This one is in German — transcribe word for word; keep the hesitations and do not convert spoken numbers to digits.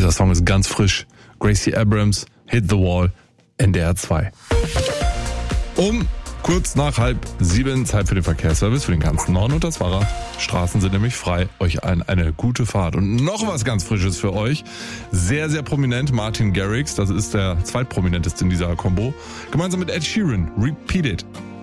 dieser Song ist ganz frisch. Gracie Abrams, Hit the Wall, N D R zwei. Um kurz nach halb sieben, Zeit für den Verkehrsservice für den ganzen Norden und das Wahrer. Straßen sind nämlich frei. Euch allen eine gute Fahrt. Und noch was ganz Frisches für euch. Sehr, sehr prominent Martin Garrix. Das ist der zweitprominenteste in dieser Kombo. Gemeinsam mit Ed Sheeran. Repeat It.